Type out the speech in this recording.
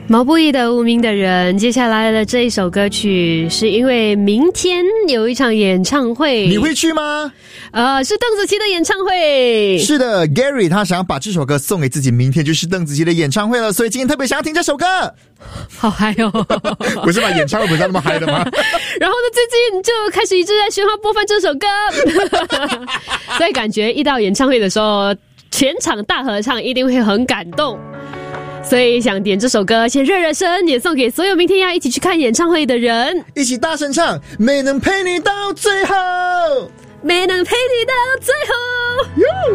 毛不易的无名的人，接下来的这一首歌曲是因为明天有一场演唱会， 你会去吗？ 是邓紫棋的演唱会。 是的 ，Gary 他想要把这首歌送给自己，明天就是邓紫棋的演唱会了，所以今天特别想要听这首歌。 好嗨哦！ 不是吧？演唱会不是那么嗨的吗？ 然后呢，最近就开始一直在循环播放这首歌，所以感觉一到演唱会的时候，全场大合唱一定会很感动。所以想点这首歌先热热身，也送给所有明天要一起去看演唱会的人， 一起大声唱，没能陪你到最后， 没能陪你到最后。